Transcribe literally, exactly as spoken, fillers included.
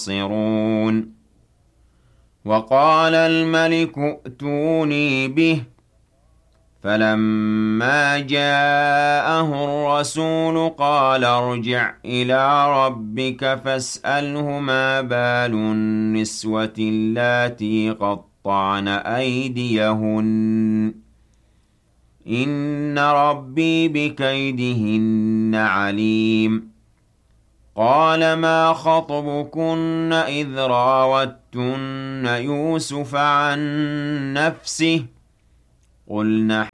يبصرون وقال الملك ائتوني به فلما جاءه الرسول قال ارجع إلى ربك فاسأله ما بال النسوة اللاتي قطعن أيديهن إن ربي بكيدهن عليم قال ما خطبكن إذ راوتن يوسف عن نفسه قلنا